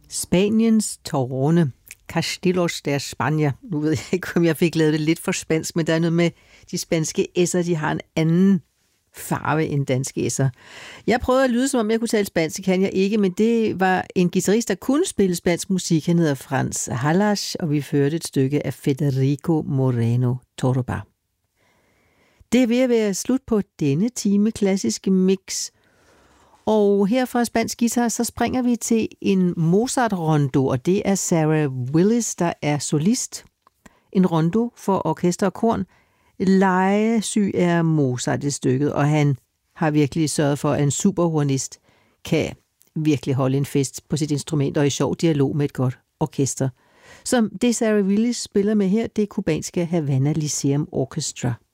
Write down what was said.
Spaniens tårne, Castillos de España. Nu ved jeg ikke, om jeg fik lavet det lidt for spansk, men der er noget med de spanske s'er, de har en anden farve end danske s'er. Jeg prøvede at lyde, som om jeg kunne tale spansk, det kan jeg ikke, men det var en guitarist, der kunne spille spansk musik. Han hedder Franz Hallas, og vi førte et stykke af Federico Moreno Torroba. Det er ved at være slut på denne time klassiske mix. Og her fra spansk guitar, så springer vi til en Mozart-rondo, og det er Sarah Willis, der er solist. En rondo for orkester og korn. Lejesyg er Mozart i stykket, og han har virkelig sørget for, at en superhornist kan virkelig holde en fest på sit instrument og i sjov dialog med et godt orkester. Som det Sarah Willis spiller med her, det kubanske Havana Lyceum Orchestra.